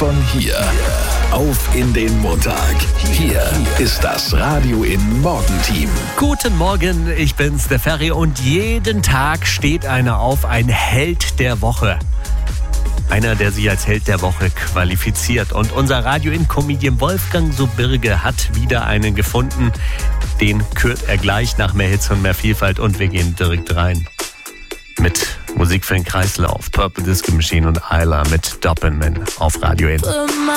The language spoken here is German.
von hier. Auf in den Montag. Hier ist das Radio in Morgenteam. Guten Morgen, ich bin's, der Ferry, und jeden Tag steht einer auf, ein Held der Woche. Einer, der sich als Held der Woche qualifiziert. Und unser Radio-In-Comedian Wolfgang Sobirge hat wieder einen gefunden. Den kürt er gleich nach mehr Hits und mehr Vielfalt. Und wir gehen direkt rein mit Musik für den Kreislauf. Purple Disco Machine und Isla mit Doppelman auf Radio In.